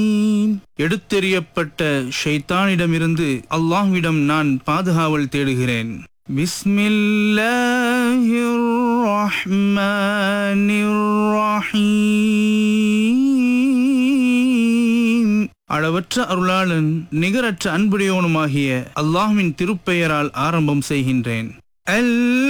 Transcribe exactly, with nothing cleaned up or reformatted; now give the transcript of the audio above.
எடுத்தெறியப்பட்ட ஷைத்தானிடமிருந்து அல்லாஹ்விடம் நான் பாதுகாவல் தேடுகிறேன். பிஸ்மில்லாஹிர் ரஹ்மானிர் ரஹீம். அளவற்ற அருளாளன் நிகரற்ற அன்புடையோனுமாகிய அல்லாஹ்வின் திருப்பெயரால் ஆரம்பம் செய்கின்றேன்.